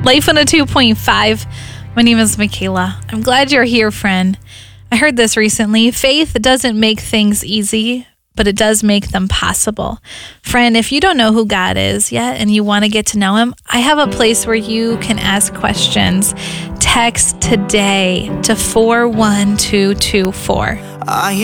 Life 102.5. My name is Michaela. I'm glad you're here, friend. I heard this recently. Faith doesn't make things easy, but it does make them possible. Friend, if you don't know who God is yet and you want to get to know him, I have a place where you can ask questions. Text today to 41224.